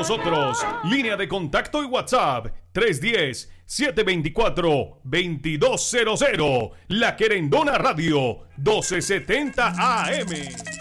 nosotros. Línea de contacto y WhatsApp 310-724-2200. La Querendona Radio 1270 AM.